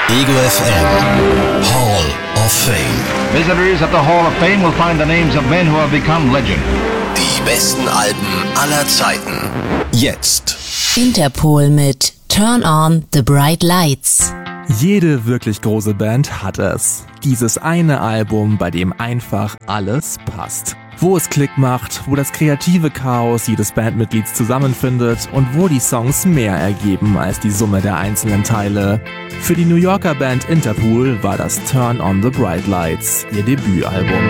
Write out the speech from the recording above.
Ego FM Hall of Fame. Visitors at the Hall of Fame will find the names of men who have become legend. Die besten Alben aller Zeiten. Jetzt. Interpol mit Turn on the Bright Lights. Jede wirklich große Band hat es. Dieses eine Album, bei dem einfach alles passt. Wo es Klick macht, wo das kreative Chaos jedes Bandmitglieds zusammenfindet und wo die Songs mehr ergeben als die Summe der einzelnen Teile. Für die New Yorker Band Interpol war das Turn on the Bright Lights ihr Debütalbum.